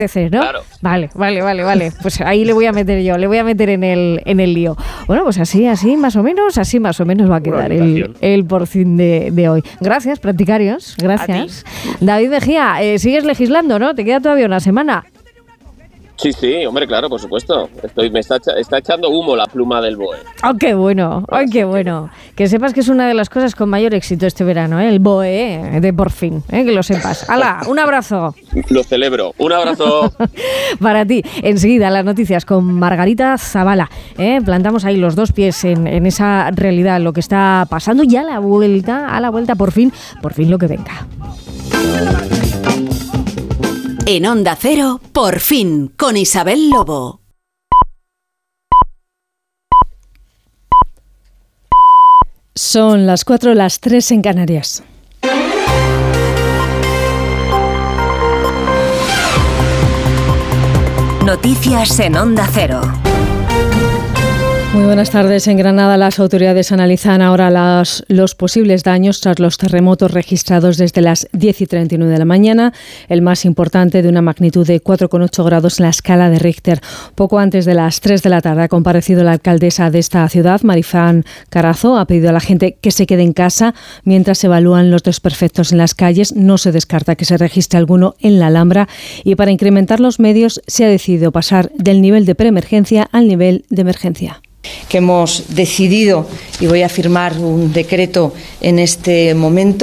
¿no? Claro. Vale. Pues ahí le voy a meter en el lío. Bueno, pues así más o menos va a quedar el porcín de hoy. Gracias, practicarios. Gracias. David Mejía, sigues legislando, ¿no? Te queda todavía una semana. Sí, hombre, claro, por supuesto. Me está echando humo la pluma del BOE. ¡Oh, qué bueno! ¡Ay, qué bueno! Que sepas que es una de las cosas con mayor éxito este verano, ¿eh? El BOE de Por Fin, que lo sepas. ¡Hala! ¡Un abrazo! Lo celebro. ¡Un abrazo! Para ti. Enseguida las noticias con Margarita Zavala. Plantamos ahí los dos pies en esa realidad, lo que está pasando y a la vuelta, por fin lo que venga. En Onda Cero, Por Fin, con Isabel Lobo. Son las 4, las 3 en Canarias. Noticias en Onda Cero. Muy buenas tardes. En Granada las autoridades analizan ahora los posibles daños tras los terremotos registrados desde las 10:39 de la mañana, el más importante de una magnitud de 4,8 grados en la escala de Richter. Poco antes de las 3 de la tarde ha comparecido la alcaldesa de esta ciudad, Marifán Carazo. Ha pedido a la gente que se quede en casa mientras se evalúan los desperfectos en las calles. No se descarta que se registre alguno en la Alhambra y para incrementar los medios se ha decidido pasar del nivel de preemergencia al nivel de emergencia. Que hemos decidido, y voy a firmar un decreto en este momento,